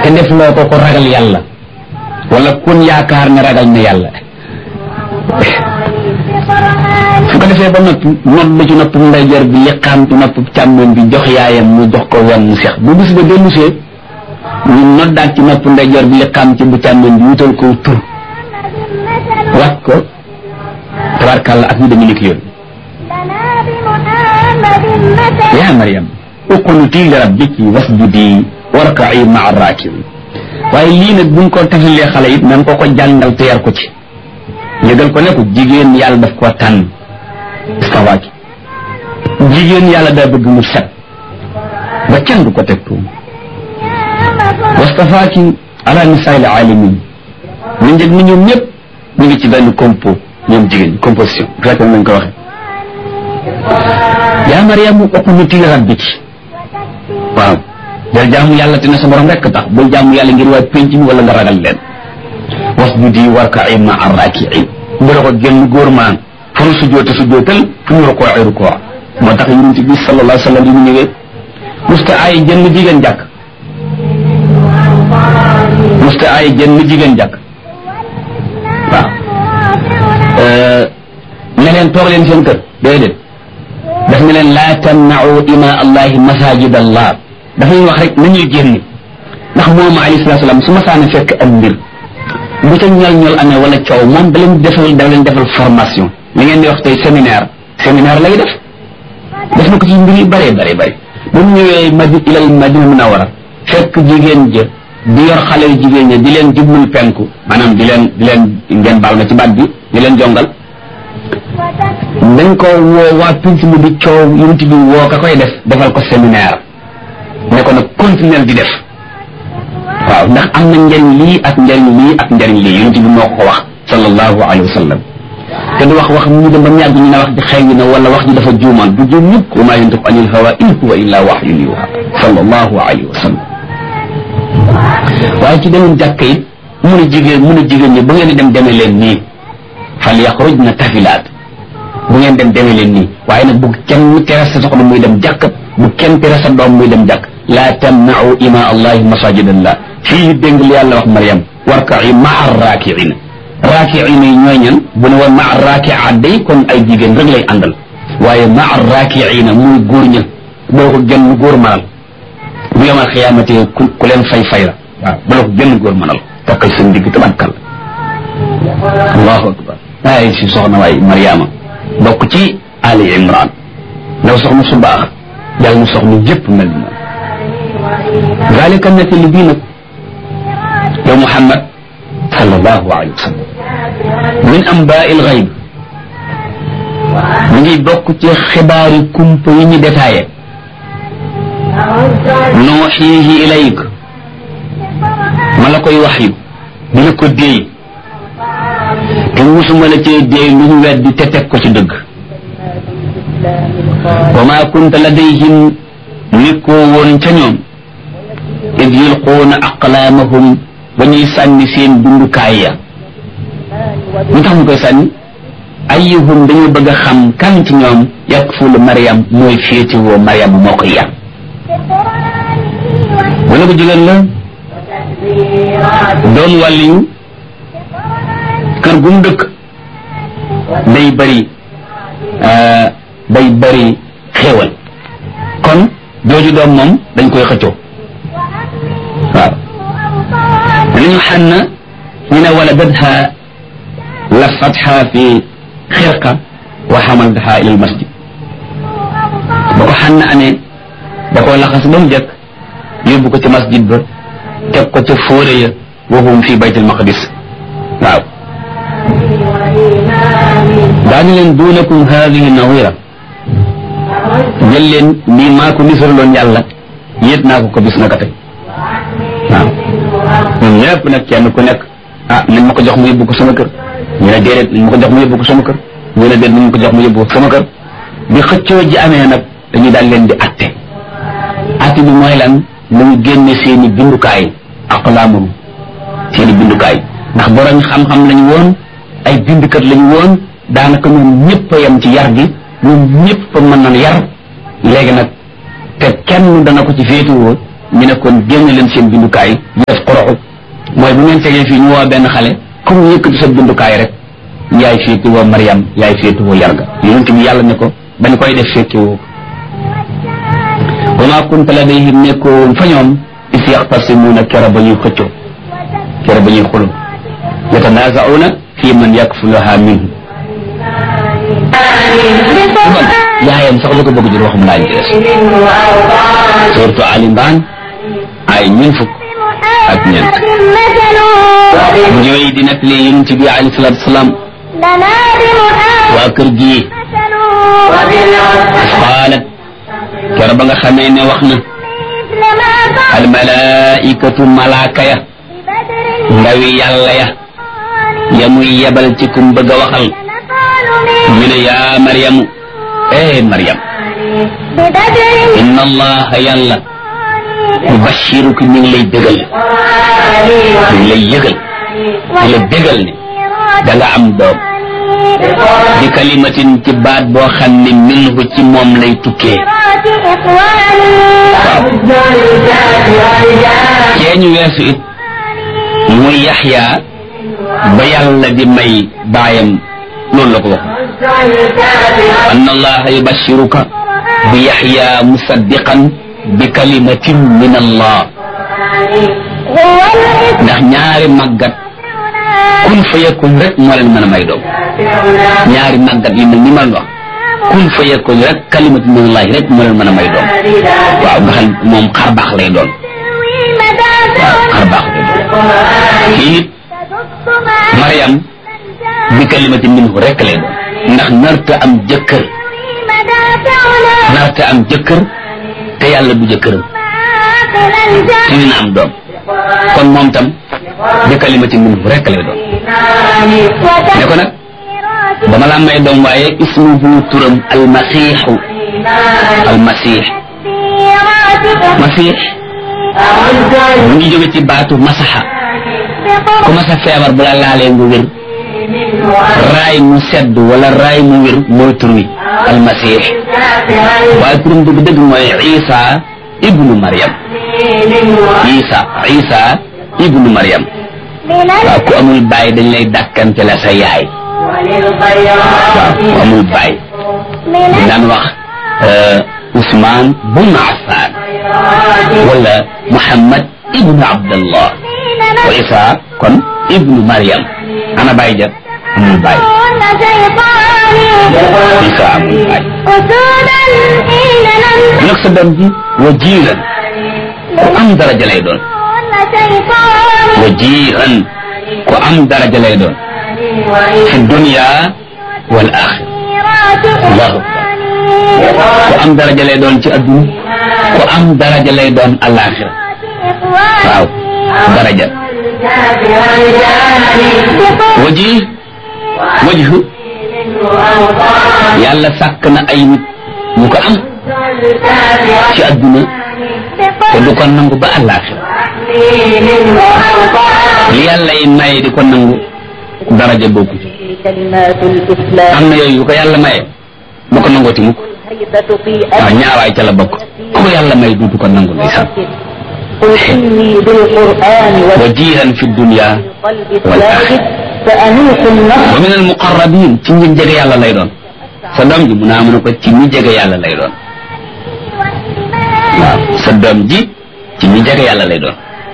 te def loo ko ragal yàlla wala kun yaakaar ne ragal na yàlla su ko defee ba noppi nodd ci nopp ndeyjoor bi liqaam ci nopp càmmoñ bi jox yaayam mu jox ko wenn seex bu bis ba dellusee ñu noddaat ci nopp ndeyjoor bi liqaam ci bu càmmoñ bi wutal ko tur wax ko tabarkàlla ak ñu demee ni ki yoon yaa Maryam uqnuti li rabbiki wasjudi warka'i ma'a raaki'in waaye lii nag buñ ko tafalee xale it nan ko jàngal te yar ko ci yëgal ko ne ko jigéen yàlla daf koo tànn istawaaki jigéen yàlla daa bëgg mu set ba kenn du ko teg tuum wastafaaki ala nisaa'il aalamiin ñu njëg ni ñoom ñëpp ñu ngi ci benn ñoom jigéen ñi composition fekk nañ ko waxe yaa Maryamu uqnuti li rabbiki waaw del jaamu yàlla te ne sa borom rekk tax bul jaamu yàlla ngir waa penc mi wala nga ragal leen wasjudi warka'i ma'a raaki'iin bu la ko génn góor maan fu nu sujjootal fu ñu rukoo moo tax yonent bi sallallahu alayhi wa sallam yi mu ñëwee musta ay jënn jigéen jàkk waaw ne leen toog leen seen kër déedéet daf ne leen laa tamna'u ima allahi masajid allah dafay wax rek nañuy génn ndax moom alayhi salaam su ma saana fekk am mbir bu ca ñol amee wala coow moom da leen defal formation li ngeen di wax tey séminaire lay def na ko ci mbir yu bëree ba mu ñëwee ilal madina munawwara fekk jigéen ja di yor xale yu jigéen ña di leen jublul penku maanaam di leen ngeen baal ma ci baat bi di leen jongal dañ ko woo waa pinc mu di coow yonent bi woo ka koy defal ko séminaire ne ko nag continuer di def waaw ndax am na njariñ lii ak njariñ lii yonent bi moo ko wax sallallahu alayhi wa sallam te du wax mu dem ba mu yàgg ñu ne wax ji xëy na wala wax ji dafa juumaan du juum ñëpp wa maa yantiqu anil hawaa in huwa illaa wahyun yuuhaa sallallahu alayhi wa sallam waaye ci demoon jàkka it mun a jigéen ñi bu ngeen di demee leen nii fal yaxrujna tafilaat bu ngeen demee leen nii waaye nag bu kenn tere sa soxna muy dem jàkk bu kenn tere sa doom muy dem jàkk laa tamna'u ima allahi masajidallah fii dégg li yàlla wax Maryam warka'i ma'a raaki'in yi ñooy ñan bu ne woon ma'a raaki'aat day kon ay jigéen rek lay àndal waaye ma'a raaki'ina muy góor ña boo ko gën góor manal bu yomal xiyaamate ku leen fay la waaw bala ko gën góor manal takkal seen digg tabankal allahu akbar ay si soxna waay Maryama bokk ci Ali Imran ndaw soxna su baax yàlla na soxna yëpp mel ni moom zalika nettali bii nag yow Muhammad sallallahu alayhi wa sallam min anbaa'il ghayb mi ngi bokk ci xibaari kumpa yi ñu détaillé nuuhiihi ilayk ma la koy wax yu di la ko déey te musuma la cee déey lu ñu weddi te teg ko ci dëgg wa maa kunta ladayhim nekkoo woon ca ñoom id yulquuna aqlaamahum ba ñuy sànni seen dundukaay ya ñu tax ñu koy sànni ayyuhum dañoo bëgg a xam kan ci ñoom yakfulu Maryam mooy féetewoo Maryam moo koy yar wala ko jigéen la doon wàlliyu kër gu mu dëkk day bëri xéewal kon jooju doom moom dañ koy xëccoo waaw dañu xanna ñu ne waladatha lafatha fi xirqa wa xamaltaha ila al masjid ba ko xanna amee da koo laxas ba mu jëkk yóbbu ko ci masjid ba teg ko ca fóore ya wa hum fi bayt al maqdis waaw daañu leen duunakum haadihi nawira jël leen lii maa ko nisaraloon yàlla yéet naa ko bis naka tey waaw ñun ñëpp nag kenn ku nekk nañ ma ko jox mu yóbbu ko sama kër ñu ne déedéet nañ ma ko jox mu yóbbu ko sama kër ñu ne déedéet nañ ma ko jox mu yóbbu ko sama kër bi xëccoo ji amee nag dañuy daal leen di atte bi mooy lan nañu génne seen i bindukaay aqlaamum seen i bindukaay ndax borom xam-xam lañu woon ay bindkat lañu woon daanaka ñoom ñëpp a yem ci yar gi ñoom ñëpp a mën nañ yar léegi nag te kenn dana ko ci féetuwoo ñu ne kon génn leen seen bindukaay ñu def xoroxu mooy bu ngeen tegee fii ñu woo benn xale comme yëkkati sa bindukaay rek yaay féeti woo Mariam yaay féeti woo yarga yonent bi yàlla ne ko bañ koy def féeti woo wa maa kunta ladayhim nekkoon fa ñoom is yaxtasimuuna kera ba ñuy xëccoo kera ba ñuy xuloo yatanaazauna fi man yakfuluha minhu yaayam sax la ko bëgg jël waxum laa ñu des surtout Ali Imran ay ñun fukk ak ñeent mu ñëwee di nekk lee yonent bi alayhi salaatu wasalaam waa kër gi qaalat kera ba nga xamee ne wax na al malaikatu malaaka ya ndawi yàlla ya muy yebal ci kum bëgg a waxal ñu ne yaa Maryamu Maryam inna allaha yàlla yubashiruki mi ngi lay bégal mi ngi lay yëgal di la bégal ne da nga am doom di kalimatin ci baat boo xam ne minhu ci moom lay tukkee waaw cee ñu weesu it muy Yaxya ba yàlla di may baayam loolu la ko wax anna allaha yubashiruka bi Yaxya musaddiqan bi kalimatin min allah ndax ñaari màggat kun fa yakun rek moo leen mën a may doom ñaari màggat yi mel ni man wax kun fa yakun rek kalimatin min allah rek moo leen mën a may doom waaw nga xam moom xar baax lay doon waaw xar baax lay doon kii it Mariam bi kalimatin minhu rek lay doon ndax narta am jëkkër te yàlla du jëkkëram te dina am doom kon moom tam bi kalimatin minhu rek lay doon ne ko nag dama la may doom waaye ismuhu turam almasiixu almasiix masiix mu ngi jóge ci baatu masaxa ku masa feebar bu la laalee nga wér raay mu sedd wala raay mu wér mooy tur wi almasih waaye turam dëgg dëgg mooy Isa ibnu Maryam Isa ibnu Maryam waaw ku amul baay dañ lay dàkkante la sa yaay waaw ku amul baay dañ daan wax Ousmane bun Affan wala Muhammad ibnu Abdallah wa Isa kon ibnu Maryam ana baay ja amul baay Isa amul baay nag sa doom ji wajiiran ku am daraja lay doon wajiiran ku am daraja lay doon fi dunya wal axira allahu akbar ku am daraja lay doon ci adduna ku am daraja lay doon alaxira waaw daraja wajhu yàlla sàkk na ay nit ñu ko am ci adduna te du ko nangu ba àllaaxira li yàlla yi maye di ko nangu daraja bokku ci am na yooyu yu ko yàlla maye du ko nangooti mukk waaw ñaawaay ca la bokk ku yàlla may du ko nangu ndeysaan wajihan fi dunya wal axira wa min al muqarrabin ci ñi jege yàlla lay doon sa doom ji mun naa mën a ko ci ñi jege yàlla lay doon waaw sa doom ji ci ñi jege yàlla lay doon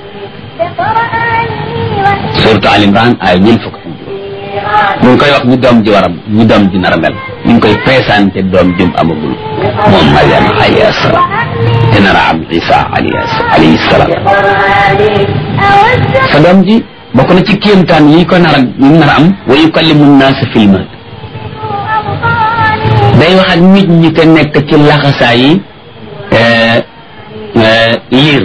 surtout Al Imran ay ñeent fukk ñu ngi koy wax ñu doom ji waram ñu doom ji nar a mel ñu ngi koy présenté doom jum amagul moom Mariam alayhi salaam te nar a am Isa alayhi salaam sa doom ji bokk na ci kéemtaan yi ko nar a am wa yukallimu nnaasa fil mahd day wax ak nit ñi te nekk ci laxasaa yi liir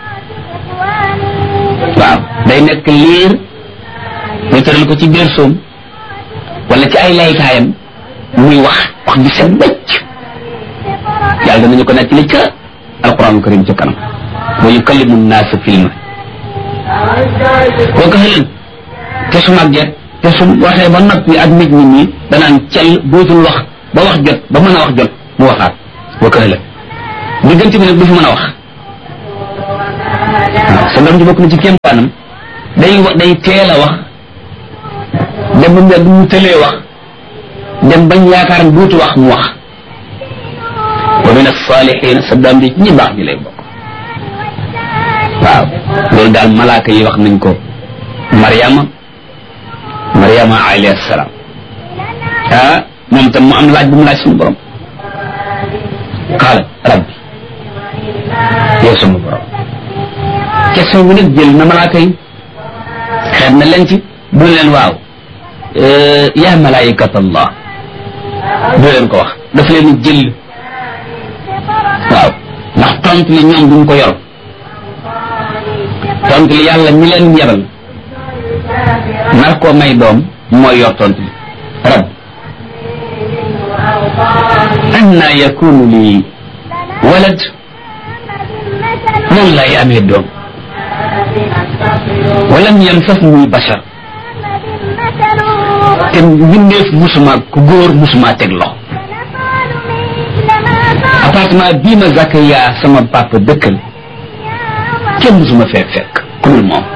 waaw day nekk liir ñu tëral ko ci biir soom wala ci ay laykaayam muy wax bi seen bëcc yàlla danañu ko nettali ca alquran karim ca kanam wa yukallimu nnaasa fil mahd boo ko xëlin te su màggee te su waxee ba noppi ak nit ñi danaan cel dootul wax ba wax jot ba mën a wax jot mu waxaat boo ko xëlin diggante bi nag du fi mën a wax waaw sa doom ji bokk na ci kéemtaanam day teel a wax dem ba mbedd mu tëlee wax dem bañ yaakaar ne duutu wax mu wax wa min as-saalihiin sa doom ji ñi baax ñi lay bokk waaw loolu daal malaaka yi wax nañ ko Mariama alayhi salaam moom tam mu am laaj bu mu laaj suñu borom qaala rabbi yow sama borom question bi nag jël na malaaka yi xeet na leen ci bu leen waaw yaa malaa'ikatallah du leen ko wax daf leen jël waaw ndax tontu li ñoom duñ ko yor tontu li yàlla mi leen yebal nar koo may doom mooy yor tontu li rabbi anna yakunu li walad noonu lay amee doom walam yamsasni bashar te mbindeef musuma ku góor musuma teg loxo appartement bii ma Zakariya sama papa dëkkal kenn musuma fekk ku dul moom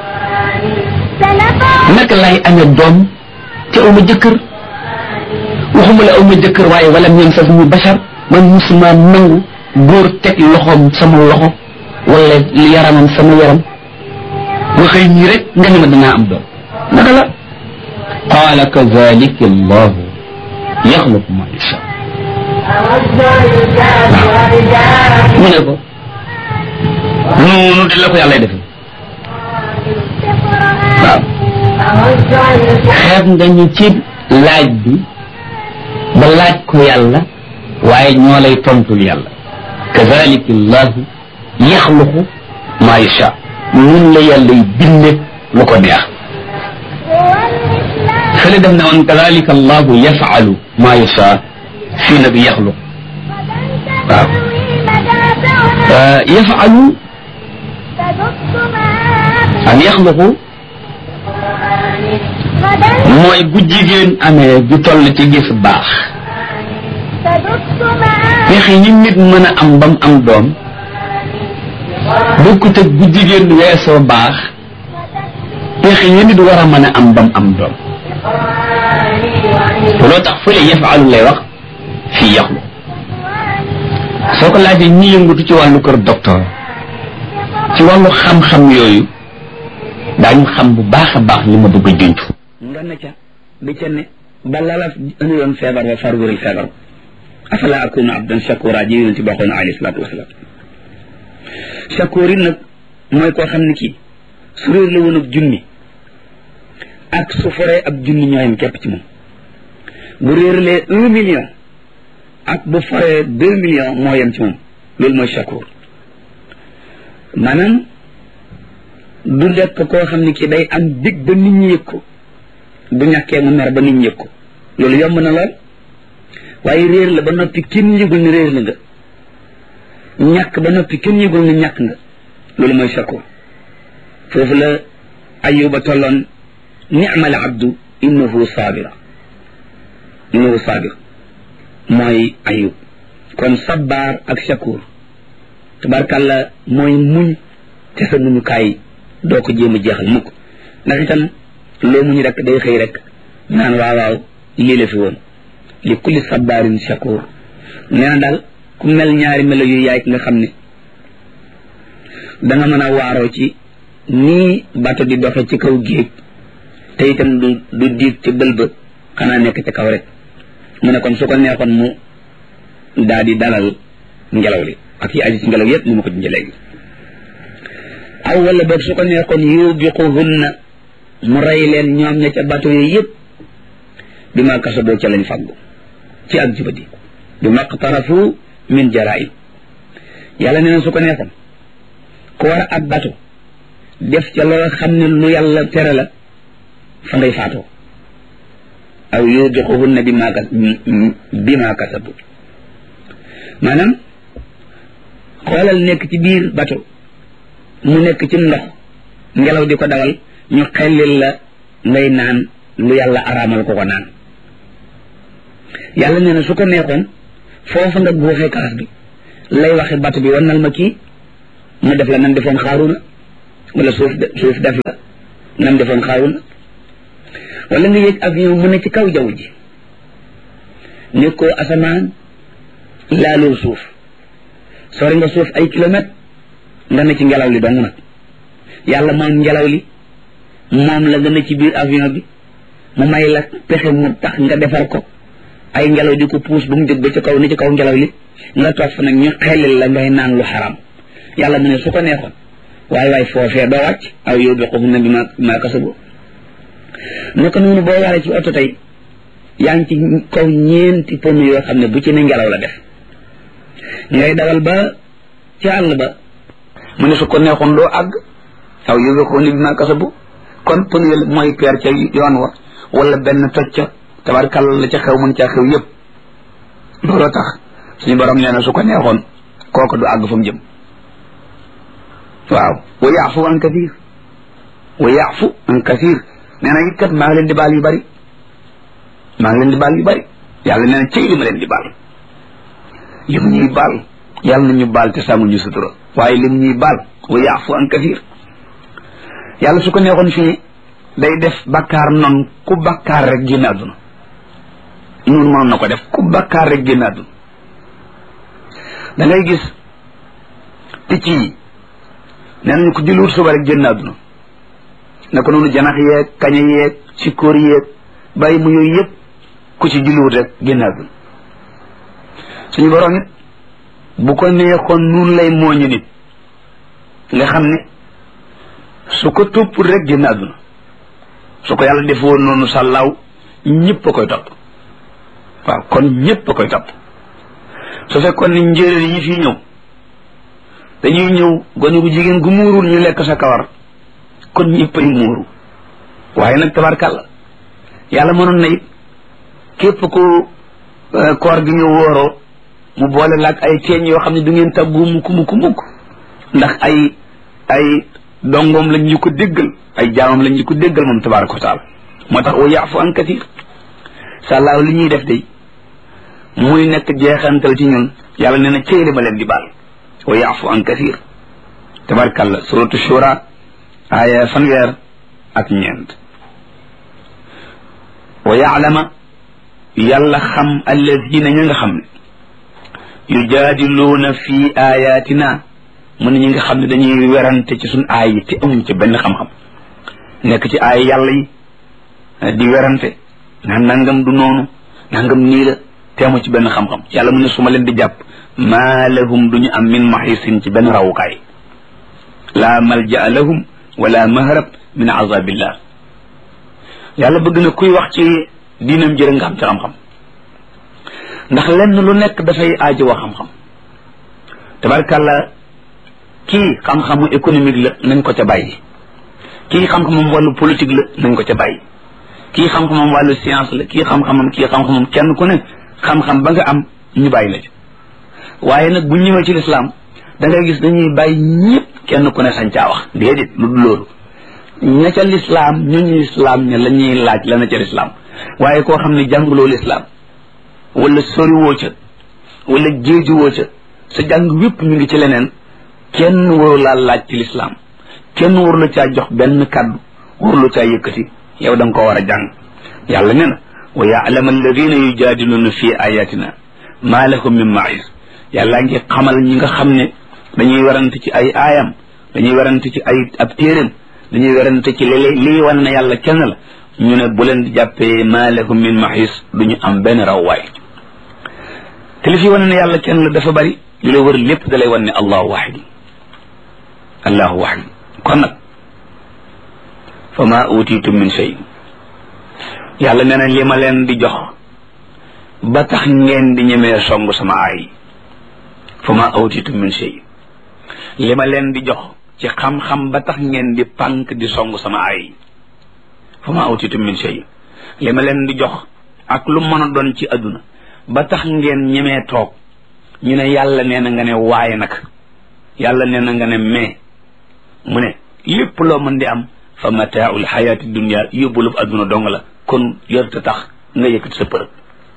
naka lay amee doom te aw ma jëkkër waxuma la aw ma jëkkër waaye walam yamsasni bashar man musuma nangu góor teg loxoom sama loxo wala yaramam sama yaram nga xëy nii rek nga ne ma danaa am doom naka la qaala kazalika allahu yaxluqu ma yasha mu ne ko noonu de la ko yàlla defe waaw xeeb nga ñu ci laaj bi ba laaj ko yàlla waaye ñoo lay tontul yàlla kazalika allahu yaxluqu ma yasha nun la yàlla yi binde lu ko neex fële dem na woon kadalika allahu yafalu ma yasha fii na bi yaxluq waaw yafalu an yaxluqu mooy bu jigéen amee ju toll ci gis baax pexe yi nit mën a am bam am doom bokkut ak bu jigéen weesoo baax pexe yi nit war a mën a am bam am doom loo tax fële yafalu lay wax fii yaxlu soo ko laajee ñi yëngatu ci wàllu kër docteur ci wàllu xam-xam yooyu daañu xam bu baax a baax li ma bëgg a junj nga ne ca di ca ne ba lala indi doon feebar ba far wéral feebar afala akunu abdan shakura ji yonent bi waxoon alayhi salaatu wasalaam shakur yi nag mooy koo xam ne kii su réer la woon ab junni ak su foree ab junni ñooyam képp ci moom bu réerlee 1 million ak bu foree 2 millions moo yem ci moom loolu mooy shakur maanaam du lekk koo xam ne kii day am dig ba nit ñi yëg ko bu ñàkkee mu mer ba nit ñi yëg ko loolu yomb na lool waaye réer la ba noppi kenn yëgul ni réer la nga ñàkk ba noppi kenn yëgul ni ñàkk nga loolu mooy shakur foofu la ayuba tolloon ni'mal abdu innahu sabir mooy ayub kon sabbaar ak shakur tabarkàlla mooy muñ te sa muñukaay doo ko jéem a jeexal mukk ndax itam loo muñ rek day xëy rek naan waaw lii la fi woon li kulli sabbaarin shakur nee na daal ku mel ñaari melo yu yaay ki nga xam ne danga mën a waaroo ci nii bato di doxe ci kaw géej te itam du diig ci bël ba xanaa nekk ci kaw rek mu ne kon su ko neexoon mu daal di dalal ngelaw li ak yi aju ci ngelaw yépp ni ma ko junjee léegi aw wala boog su ko neexoon yubiquhunna mu rey leen ñoom ña ca bato yi yépp bi ma kasaboo ca lañ fàggu ci ak jubadi bi maqtarafu min jaraim yàlla nee na su ko neexoon ku war a ab bato def ca loo xam ne lu yàlla tere la fa ngay faatoo aw yubiquhunna bi ma kasabu maanaam xoolal nekk ci biir bato mu nekk ci ndox ngelaw di ko dawal ñu xellil la ngay naan lu yàlla araamal ko ko naan yàlla nee na su ko neexoon foofa nga guuxee kaas bi lay waxe bato bi wannal ma kii mu def la nan defoon xaaruna wala suuf def la nam defoon xaaruna wala nga yéeg avion mu ne ci kaw jaww ji nekkoo asamaan laaloo suuf sori nga suuf ay kilomètre nga ne ci ngelaw li dong nag yàlla moom ngelaw li moom la nga ne ci biir avion bi mu may la pexe mu tax nga defar ko ay ngelaw di ko puus ba mu jóg ba ci kaw ni ci kaw ngelaw li nga toog fa nag ñu xelil la ngay naan lu xaram yàlla mu ne su ko neexoon waaye foofee doo wàcc aw yow bi xofu na bi ma kasabu naka noonu boo waree ci oto tey yaa ngi ci kaw ñeenti pneu yoo xam ne bu ci ne ngelaw la def ngay dawal ba ci àll ba mu ne su ko neexoon doo àgg aw yow bi xofu na bi ma kasabu kon pneu mooy peer ca yoon wa wala benn toj ca tabarkàlla la ca xew mën caa xew yëpp looloo tax suñu borom nee na su ko neexoon kooku du àgg fa mu jëm waaw wa yaafu an kathir wa yaafu an kathir nee na it kat maa ngi leen di baal yu bari yàlla nee na cëy li ma leen di baal li mu ñuy baal yàlla na ñu baal te sàmm ñu sutura waaye li mu ñuy baal wa yaafu an kathir yàlla su ko neexoon fii day def bakkaar noonu ku bakkaar rek génn àdduna noonu mënoon na ko def ku bakkaar rek génn àdduna da ngay gis picc yi nee nañu ko julliwut suba rek génn àdduna naka noonu janax yeeg kaña yeeg sikkoor yeeg bàyyi mu yooyu yëpp ku ci julliwut rek génn àdduna suñu borom it bu ko neexoon noonu lay mooñu nit nga xam ne su ko topp rek génn àdduna su ko yàlla defoon noonu sàllaaw ñëpp a koy topp waaw kon ñëpp a koy topp su fekkoon ni njéeréer yi fii ñëw dañuy ñëw gone gu jigéen gu muurul ñu lekk sa kawar kon ñëpp ay muuru waaye nag tabarkàlla yàlla mënoon na it képp ku koor gi ñëw wóoroo mu boole laag ay teeñ yoo xam ne du ngeen tàggu mukk ndax ay dongoom lañ ñu ko déggal ay jaamam lañ ñu ko déggal moom tabaraka wa taala moo tax wa yaafu an kathir sàllaaw li ñuy def day muy nekk jeexantal ci ñun yàlla nee na cëy li ma leen di baal wa yaafu an kathir tabarakàllah suratu shura aaya fanweer wa yaalama yàlla xam alladina ña nga xam ne yujaadiluuna fi ayatina mu ne ñi nga xam ne dañuy werante ci suñ aay yi te amuñ ci benn xam-xam nekk ci aay yàlla yi di werante naan nangam du noonu nangam nii la te amu ci benn xam-xam yàlla mu ne su ma leen di jàpp maa lahum duñu am min maxisin ci benn rawukaay laa malja lahum wala mahrab min azabillah yàlla bëgg na kuy wax ci diinam jërë nga xam ci xam-xam ndax lenn lu nekk dafay aajo wa xam-xam tabarkàlla kii xam-xamu économique la nañ ko ca bàyyi kii xam-xamam wàllu politique la nañ ko ca bàyyi kii xam-xamam wàllu science la kii xam-xamam kenn ku ne xam-xam ba nga am ñu bàyyi la ci waaye nag bu ñëwee ci lislaam da ngay gis dañuy bàyyi ñëpp kenn ku ne sañ caa wax déedéet lu dul loolu ña ca lislaam ñooñu lislaam ña la ñuy laaj la na ca lislaam waaye koo xam ne jànguloo lislaam wala soriwoo ca wala jéejuwoo ca sa jàng wépp ñu ngi ci leneen kenn waru laa laaj ci lislaam kenn waru la caa jox benn kàddu waru la caa yëkkati yow da nga ko war a jàng yàlla nee na wa ya'lamu alladina yujaadiluuna fi ayatina maa lahum min ma'iz yàlla ngi xamal ñi nga xam ne dañuy werante ci ay aayam dañuy werante ci ay ab téeréem dañuy werante ci lii wane na yàlla kenn la ñu ne bu leen di jàppee maa lahum min ma'iz duñu am benn rawwaay te li fi wane ne yàlla kenn la dafa bari li la wër lépp da lay wan ne allahu wahid kon nag fa ma utitum min shay yàlla nee na li ma leen di jox ba tax ngeen di ñemee song sama aay fa ma utitum min shay li ma leen di jox ci xam-xam ba tax ngeen di pànk di song sama aay fa ma utitum min shay li ma leen di jox ak lu mën a doon ci adduna ba tax ngeen ñemee toog ñu ne yàlla nee na nga ne waaye nag yàlla nee na nga ne mais mu ne lépp loo mën di am fa mataaul xayaati dunia yóbbulub adduna dong la kon yorta tax nga yëkkati sa përëb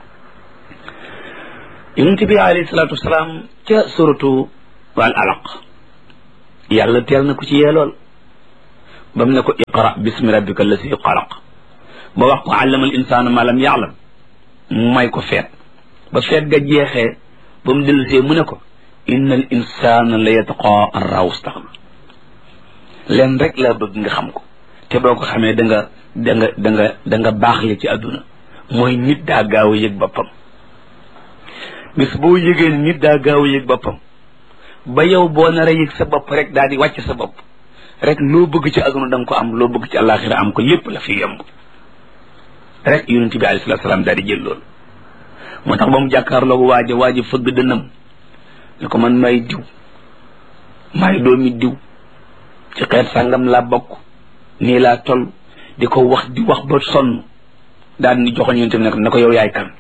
yonent bi alayhi salaatu wasalaam ca suratu wal alaq yàlla teel na ko ci yeelool ba mu ne ko iqra bismi rabbika allasi xalaq ba wax ko allama al insaana ma lam ya'lam mu may ko feet ba feet ga jeexee ba mu dellusee mu ne ko inna al insaana la yatqa an raahu staxna leen rek laa bëgg nga xam ko te boo ko xamee da nga baax li ci àdduna mooy nit daa gaaw a yëg boppam bis boo yëgee nit daa gaaw a yëg boppam ba yow boo nar a yëg sa bopp rek daal di wàcc sa bopp rek loo bëgg ci àdduna da nga ko am loo bëgg ci àllaaxira am ko lépp la fi yemb rek yonent bi alayhi salaatu salaam daal di jël loolu moo tax ba mu jàkkaarloo waaja fëgg dënnam ne ko man may diw maay doomi diw ci xeet sàngam laa bokk nii laa toll di ko wax di wax ba sonn daal di joxoon yonent bi ne ko yow yaay kan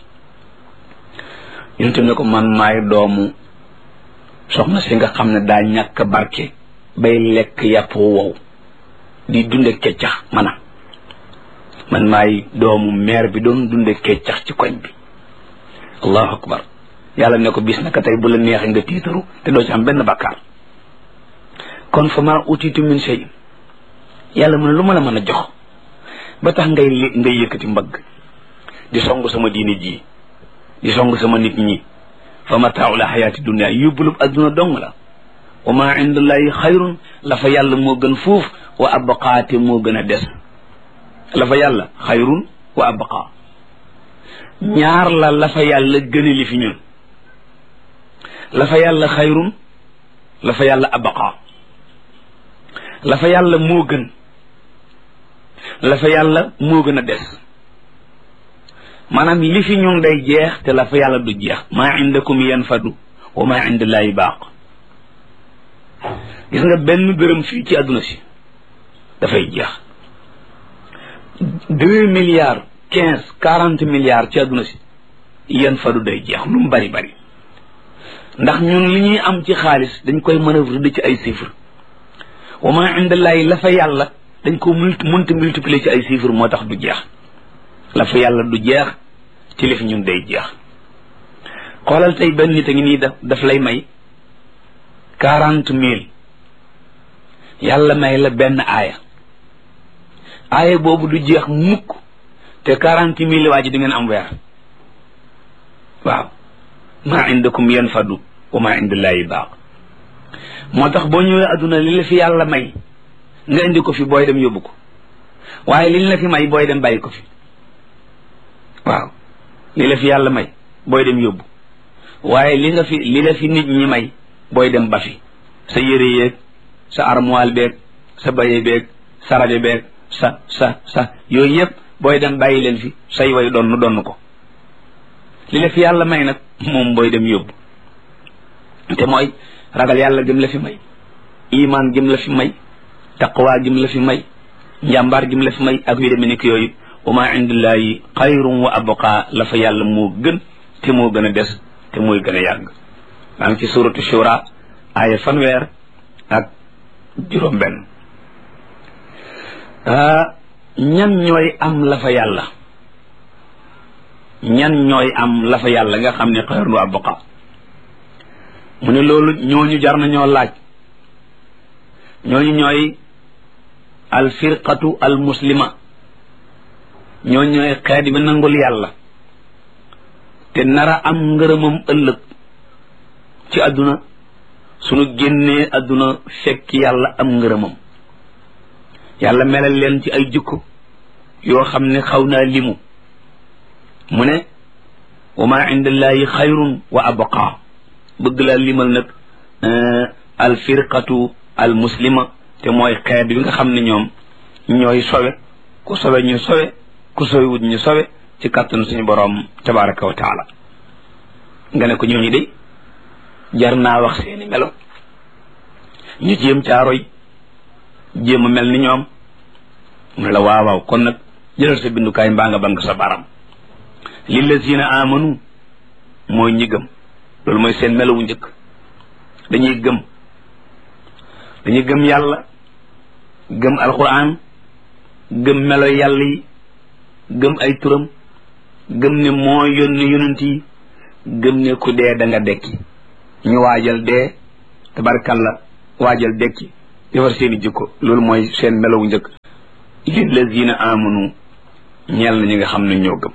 yonent bi ne ko man maay doomu soxna si nga xam ne daa ñàkk barke bay lekk yàpp wow di dunde keccax man maay doomu meer bi doon dunde keccax ci koñ bi allahu akbar yàlla ne ko bis naka tey bu la neexee nga tiitaru te doo ci am benn bàkkaar kon fa maa utiitu min shay yàlla mu ne lu ma la mën a jox ba tax ngay yëkkati mbagg di song sama diine ji di song sama nit ñi fa mataaul xayaati dunia yóbbulub adduna dong la wa ma indallahi xayrun la fa yàlla moo gën fuuf wa abqaate moo gën a des la fa yàlla xayrun wa abqa ñaar la fa yàlla gëne li fi ñun la fa yàlla xayrun la fa yàlla abqa la fa yàlla moo gën la fa yàlla moo gën a des maanaam li fi ñun day jeex te la fa yàlla du jeex maa indakum yanfadu wa maa indallahi baaq gis nga benn dërëm fii ci àdduna si dafay jeex 2 milliards 40 milliards ci àdduna si yanfadu day jeex lu mu bari ndax ñun li ñuy am ci xaalis dañ koy manœuvre di ci ay chiffres wa maa indallahi la fa yàlla dañ ko mënta multiplier ci ay chiffres moo tax du jeex la fa yàlla du jeex ci li fi ñun day jeex xoolal tey benn nit a ngi nii daf lay may 40,000 yàlla may la benn aaya boobu du jeex mukk te 40,000 waa ji di ngeen am weer waaw maa indakum yanfadu wa maa indallahi baaq moo tax boo ñëwee adduna li la fi yàlla may nga indi ko fi booy dem yóbbu ko waaye li la fi may booy dem bàyyi ko fi waaw li la fi yàlla may booy dem yóbbu waaye li la fi nit ñi may booy dem ba fi sa yére yeeg sa armoire beeg sa baye beeg sa rajo beeg sa yooyu yëpp booy dem bàyyi leen fi say way donn ko li la fi yàlla may nag moom booy dem yóbbu te mooy ragal yàlla gëm la fi may iman gëm la fi may taqwa gëm la fi may njàmbaar gëm la fi may ak yu demee nekk yooyu wa ma indillahi xayrun wa abqa la fa yàlla moo gën te moo gën a des te mooy gën a yàgg maa ngi ci suratu shura aaya 1 ak 5 ñan ñooy am la fa yàlla nga xam ne xayrun wa abqa mu ne loolu ñooñu jar nañoo laaj ñooñu ñooy al firqatu al muslima ñooñu ñooy xeet bi nangul yàlla te nara am ngërëmam ëllëg ci àdduna sunu génnee àdduna fekk yàlla am ngërëmam yàlla melal leen ci ay jikko yoo xam ne xaw naa limu mu ne wa ma indallahi xayrun wa abqa bëgg laa limal nag al firqatu al muslima te mooy xeet bi nga xam ne ñoom ñooy sowe ku sowe ñu sowe ku sowe wut ñu sowe ci kàttanu suñu boroom tabaraka wa taala nga ne ko ñooñu de jar naa wax seeni melo ñu jéem caaroy jéem a mel ni ñoom mu ne la waaw kon nag jëlal sa bindukaay mbaa nga bank sa baram lillazina amanu mooy ñi gëm loolu mooy seen melo wu njëkk dañuy gëm yàlla gëm alquran gëm melo yàlla yi gëm ay turam gëm ne moo yónni yonent yi gëm ne ku dee da nga dekki ñu waajal dee tabarkalla waajal dekki defar seeni jikko loolu mooy seen melowu njëkk lillazina amanu ñeel na ñi nga xam ne ñoo gëm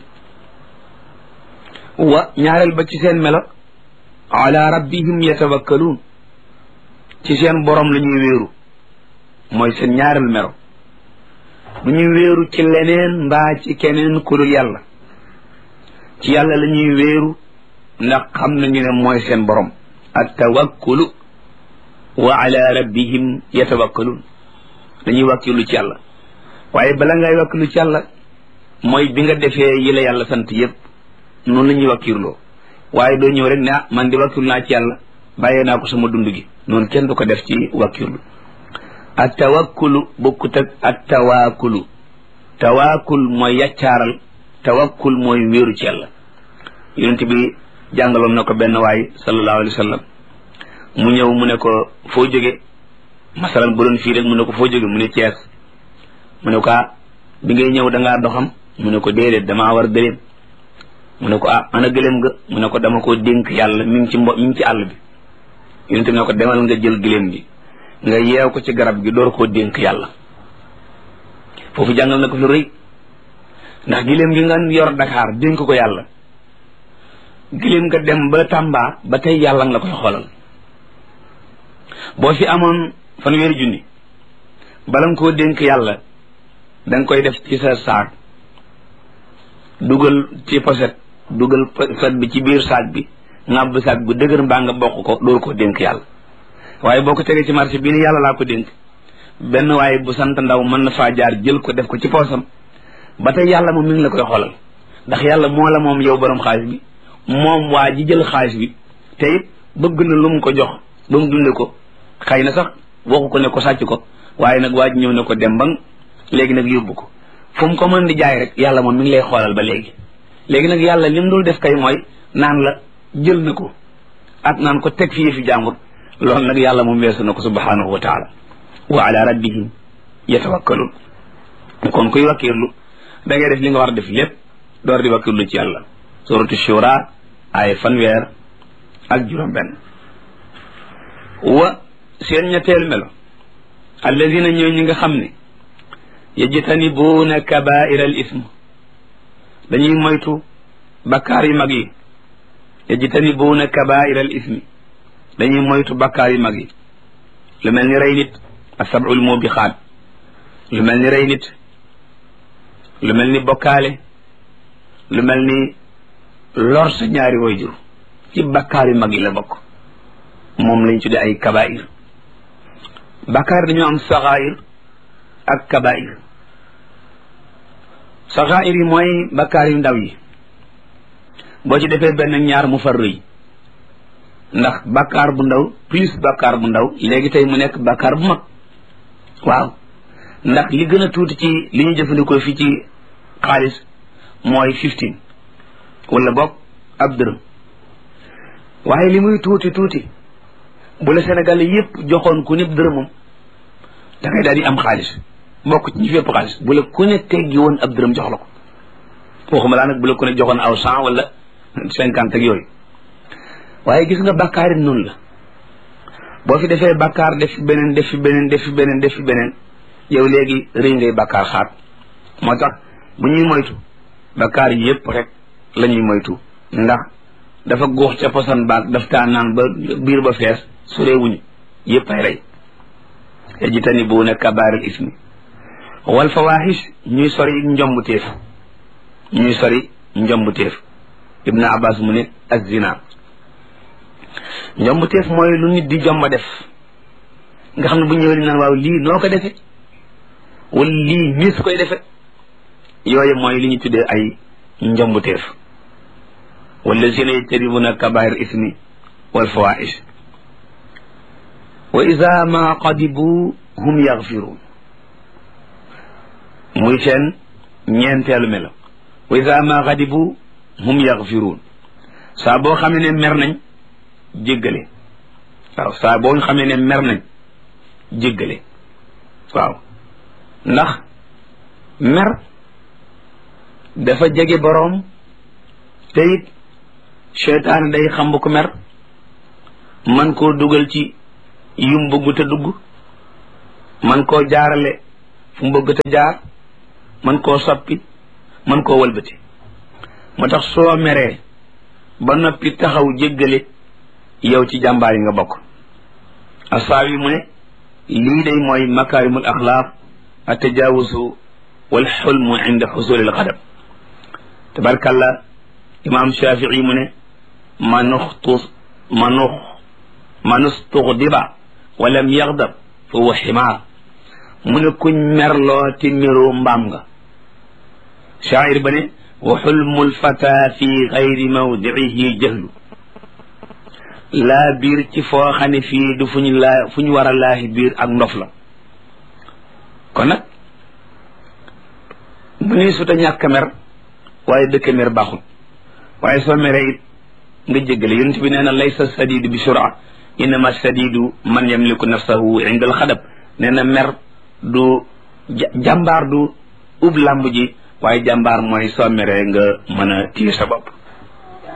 wa ñaareel ba ci seen melo ala rabbihim yatawakkaluun ci seen borom la ñuy wéeru mooy seen ñaareel melo bu ñuy wéeru ci leneen mbaa ci keneen ku dul yàlla ci yàlla la ñuy wéeru ndax xam nañu ne mooy seen borom at tawakkulu wa ala rabbihim yatawakkaluun dañuy wàkkilu ci yàlla waaye bala ngay wàkkilu ci yàlla mooy bi nga defee yi la yàlla sant yépp noonu la ñuy wàkkirloo waaye doo ñëw rek ne man di wàkkirlu naa ci yàlla bàyyee naa ko sama dund gi noonu kenn du ko def ci wàkkirlu at tawakkulu bokkut ak at tawaakulu tawaakul mooy yaccaaral tawakkul mooy wéeru ci yàlla yonent bi jàngaloon na ko benn waay sallallahu alayhi wa sallam mu ñëw mu ne ko foo jóge masalan bu doon fii rek mu ne ko foo jóge mu ne Cees mu ne ko bi ngay ñëw da ngaa doxam mu ne ko déedéet damaa war gëléem mu ne ko ana gëléem nga mu ne ko dama koo dénk yàlla mi ngi ci àll bi yonent bi ne ko demal nga jël gëléem gi nga yeew ko ci garab gi door koo dénk yàlla foofu jàngal na ko fi lu rëy ndax gëléem gi nga yor Dakar dénk ko yàlla gëléem nga dem ba Tamba ba tey yàlla nga la koy xoolal boo fi amoon fanweeri junni bala nga koo dénk yàlla da nga koy def ci sa saak dugal ci poset dugal poset bi ci biir saak bi ngàbb saak bu dëgër mbaa nga bokk ko door koo dénk yàlla waaye boo ko tegee ci marché bi ni yàlla laa ko dénk benn waaye bu sant ndaw mën na faa jaar jël ko def ko ci poosam ba tey yàlla moom mi ngi la koy xoolal ndax yàlla moo la moom yow borom xaalis bi moom waa ji jël xaalis bi te it bëgg na lu mu ko jox ba mu dunde ko xëy na sax waxu ko ne ko sàcc ko waaye nag waa ji ñëw ne ko dem ba léegi nag yóbbu ko fu mu ko mën di jaay rek yàlla moom mi ngi lay xoolal ba léegi nag yàlla lim dul def kay mooy naan la jël na ko ak naan ko teg fii fi jàmbur loolu nag yàlla moom weesu na ko subhanahu wa taala wa ala rabbihim yatawakkalun kon kuy wakkirlu da ngay def li nga war a def lépp door di wakkirlu ci yàlla suratu shura ay fanweer ak juróom-benn wa seen ñetteelu melo alladina ñooy ñi nga xam ne yajtanibuuna kabaira al ism dañuy moytu bakkaar yu mag yi yajtanibuuna kabaira al ismi dañuy moytu bakkaar yu mag yi lu mel ni rey nit asabul mubixaat lu mel ni rey nit lu mel ni bokkaale lu mel ni lor sa ñaari wayjur ci bakkaar yu mag yi la bokk moom lañ tudde ay kabair bakkaar dañoo am saxair ak kabair saxair yi mooy bakkaar yu ndaw yi boo ci defee benn ñaar mu far rëy ndax bakkaar bu ndaw plus bakkaar bu ndaw léegi tey mu nekk bakkaar bu mag waaw ndax li gën a tuuti ci li ñu jëfandikoo fii ci xaalis mooy 15 wala boog ab dërëm waaye li muy tuuti tuuti bu la Sénégal yépp joxoon ku ne dërëmam da ngay daal di am xaalis bokk ci ñi fépp xaalis bu la ku ne teggi woon ab dërëm jox la ko waxuma laa nag bu la ku ne joxoon aw 100 wala 50 ak yooyu waaye gis nga bàkkaar it noonu la boo fi defee bàkkaar def fi beneen def fi beneen def fi beneen def fi beneen yow léegi rëy ngay bàkkaar xaat moo tax bu ñuy moytu bàkkaar yi yépp rek la ñuy moytu ndax dafa góox ca posan baag daf taa naan ba biir ba fees sureewuñu yépp ay rey yajtanibuuna kabaaral ismi wal fawaahish ñuy sori njombuteef ibnu abbas mu ne az-zina njombuteef mooy lu nit di jomba def nga xam ne bu ñëwee naan waaw lii noo ko defe wala lii mis koy defe yooyu mooy li ñu tuddee ay njombuteef wallazina yajtanibuna kabair ismi wal fawaish wa ida ma qadibu hum yaghfirun muy seen ñeenteelu melo wa ida ma qadibu hum yaghfirun saa boo xamee ne mer nañ jéggale waaw saa boo xamee ne mer nañ jéggale waaw ndax mer dafa jege boroom te it seytaane day xam ko mer man koo dugal ci yum bëggu te dugg man koo jaarale fu mu bëgg te jaar man koo soppi man koo wëlbati moo tax soo meree ba noppi taxaw jéggale yow ci jàmbaar yi nga bokk asaawi mu ne lii day mooy makaarimul axlaaq atajawuzu wal xulmu inda xusulil xadab tabarkalla imam shafii mu ne man ustuxdiba walam yaxdab fa huwa ximaar mu ne kuñ merloo ti meroo mbaam nga shaacir ba ne wa xulmul fata fi gayri mawdicihi jahlu laa biir ci foo xam ne fii du fu ñu war a laahi biir ak ndof la kon nag bu ñuy suta ñàkk mer waaye dëkk mer baaxul waaye soo meree it nga jéggale yonent bi nee na laysa sadidu bi sura innama sadidu man yamliku nafsahu inda al xadab nee na mer du jàmbaar du ub làmb ji waaye jàmbaar mooy soo meree nga mën a téye sa bopp